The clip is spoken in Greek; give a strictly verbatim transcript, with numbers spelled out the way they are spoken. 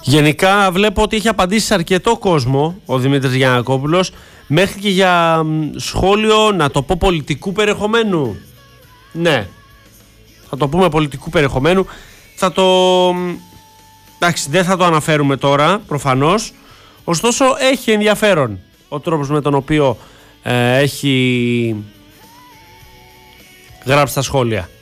Γενικά βλέπω ότι έχει απαντήσει σε αρκετό κόσμο ο Δημήτρης Γιαννακόπουλος, μέχρι και για σχόλιο, να το πω, πολιτικού περιεχομένου. Ναι, θα το πούμε πολιτικού περιεχομένου. Θα το... εντάξει, δεν θα το αναφέρουμε τώρα, προφανώς. Ωστόσο, έχει ενδιαφέρον ο τρόπος με τον οποίο ε, έχει γράψει τα σχόλια.